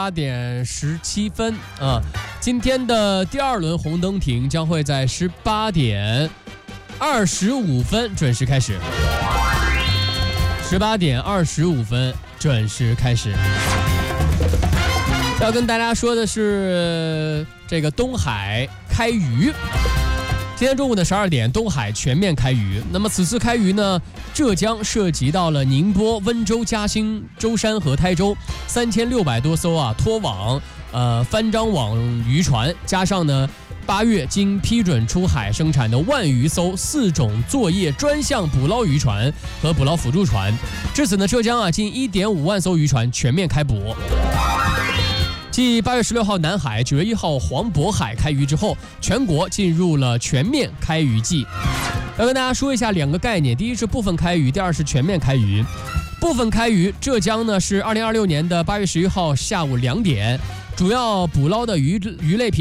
18:17啊。今天的第2轮红灯停将会在18:25准时开始。18:25准时开始。要跟大家说的是，这个东海开渔。今天中午的12点，东海全面开渔。那么此次开渔呢，浙江涉及到了宁波、温州、嘉兴、舟山和台州3600多艘拖网、翻张网渔船，加上呢8月经批准出海生产的10000余艘4种作业专项捕捞渔船和捕捞辅助船。至此呢，浙江近1.5万艘渔船全面开捕。继8月16号南海、9月1号黄渤海开渔之后，全国进入了全面开渔季。要跟大家说一下2个概念，第一是部分开渔，第二是全面开渔。部分开渔，浙江呢是2026年的8月11号下午2点，主要捕捞的鱼类品